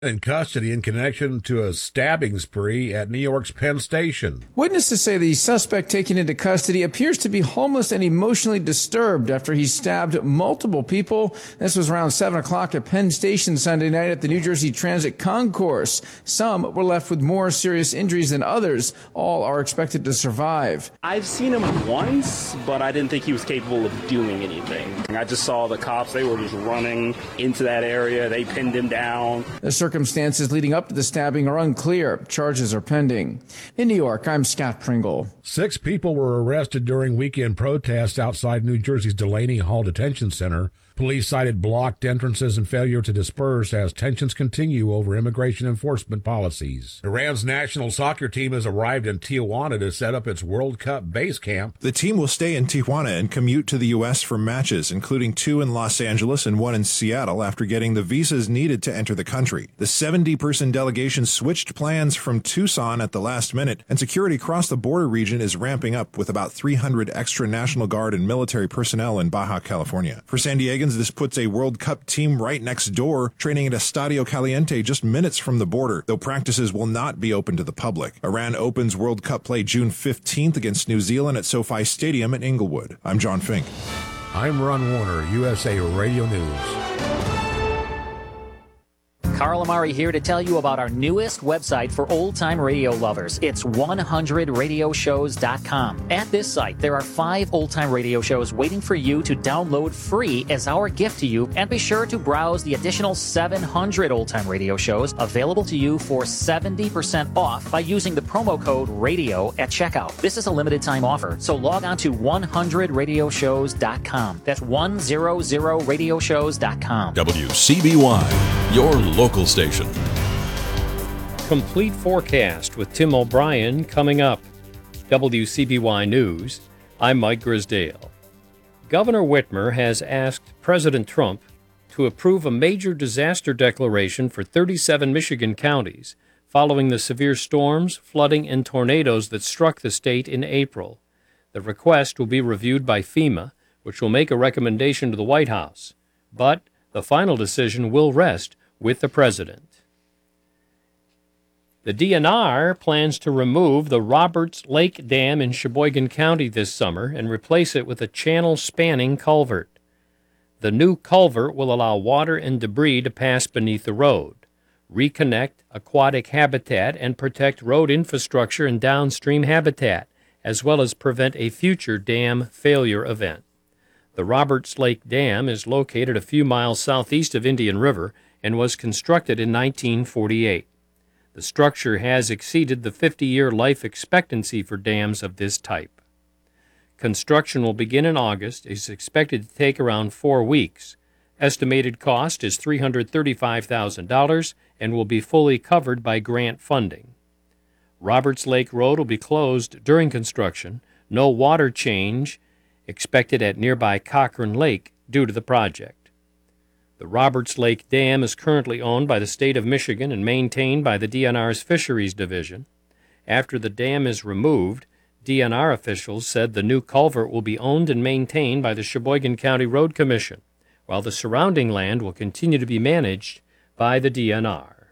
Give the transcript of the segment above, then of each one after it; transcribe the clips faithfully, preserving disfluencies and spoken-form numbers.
In custody in connection to a stabbing spree at New York's Penn Station. Witnesses say the suspect taken into custody appears to be homeless and emotionally disturbed after he stabbed multiple people. This was around seven o'clock at Penn Station Sunday night at the New Jersey Transit Concourse. Some were left with more serious injuries than others. All are expected to survive. I've seen him once, but I didn't think he was capable of doing anything. I just saw the cops. They were just running into that area. They pinned him down. The circumstances leading up to the stabbing are unclear. Charges are pending. In New York, I'm Scott Pringle. Six people were arrested during weekend protests outside New Jersey's Delaney Hall Detention Center. Police cited blocked entrances and failure to disperse as tensions continue over immigration enforcement policies. Iran's national soccer team has arrived in Tijuana to set up its World Cup base camp. The team will stay in Tijuana and commute to the U S for matches, including two in Los Angeles and one in Seattle, after getting the visas needed to enter the country. The seventy-person delegation switched plans from Tucson at the last minute, and security across the border region is ramping up with about three hundred extra National Guard and military personnel in Baja California. For San Diegans, this puts a World Cup team right next door, training at Estadio Caliente just minutes from the border, though practices will not be open to the public. Iran opens World Cup play June fifteenth against New Zealand at SoFi Stadium in Inglewood. I'm John Fink. I'm Ron Warner, U S A Radio News. Carl Amari here to tell you about our newest website for old-time radio lovers. It's one hundred radio shows dot com. At this site, there are five old-time radio shows waiting for you to download free as our gift to you, and be sure to browse the additional seven hundred old-time radio shows available to you for seventy percent off by using the promo code RADIO at checkout. This is a limited-time offer, so log on to one hundred radio shows dot com. That's one hundred radio shows dot com. W C B Y, your local station. Complete forecast with Tim O'Brien coming up. W C B Y News, I'm Mike Grisdale. Governor Whitmer has asked President Trump to approve a major disaster declaration for thirty-seven Michigan counties following the severe storms, flooding, and tornadoes that struck the state in April. The request will be reviewed by FEMA, which will make a recommendation to the White House. But the final decision will rest with the president. The D N R plans to remove the Roberts Lake Dam in Sheboygan County this summer and replace it with a channel-spanning culvert. The new culvert will allow water and debris to pass beneath the road, reconnect aquatic habitat, and protect road infrastructure and downstream habitat, as well as prevent a future dam failure event. The Roberts Lake Dam is located a few miles southeast of Indian River and was constructed in nineteen forty-eight. The structure has exceeded the fifty-year life expectancy for dams of this type. Construction will begin in August. It's expected to take around four weeks. Estimated cost is three hundred thirty-five thousand dollars and will be fully covered by grant funding. Roberts Lake Road will be closed during construction. No water change expected at nearby Cochrane Lake due to the project. The Roberts Lake Dam is currently owned by the state of Michigan and maintained by the D N R's Fisheries Division. After the dam is removed, D N R officials said the new culvert will be owned and maintained by the Sheboygan County Road Commission, while the surrounding land will continue to be managed by the D N R.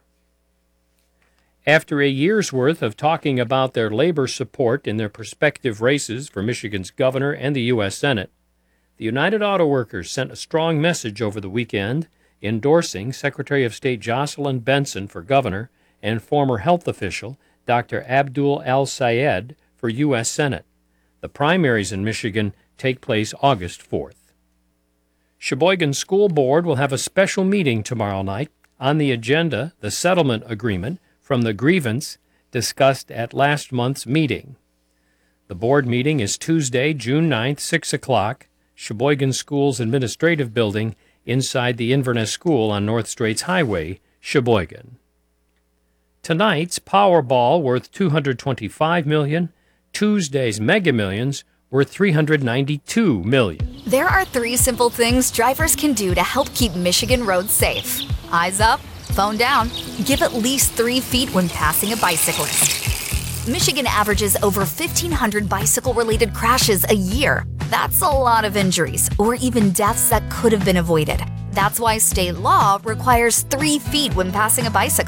After a year's worth of talking about their labor support in their prospective races for Michigan's governor and the U S Senate, the United Auto Workers sent a strong message over the weekend endorsing Secretary of State Jocelyn Benson for governor and former health official Doctor Abdul El-Sayed for U S Senate. The primaries in Michigan take place August fourth. Sheboygan School Board will have a special meeting tomorrow night. On the agenda, the settlement agreement from the grievance discussed at last month's meeting. The board meeting is Tuesday, June ninth, six o'clock, Sheboygan School's administrative building inside the Inverness School on North Straits Highway, Sheboygan. Tonight's Powerball worth two hundred twenty-five million dollars, Tuesday's Mega Millions worth three hundred ninety-two million dollars. There are three simple things drivers can do to help keep Michigan roads safe. Eyes up, phone down, give at least three feet when passing a bicyclist. Michigan averages over fifteen hundred bicycle-related crashes a year. That's a lot of injuries, or even deaths that could have been avoided. That's why state law requires three feet when passing a bicycle.